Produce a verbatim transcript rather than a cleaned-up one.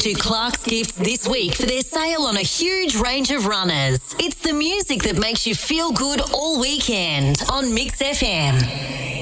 to Clark's Gifts this week for their sale on a huge range of runners. It's the music that makes you feel good all weekend on Mix F M.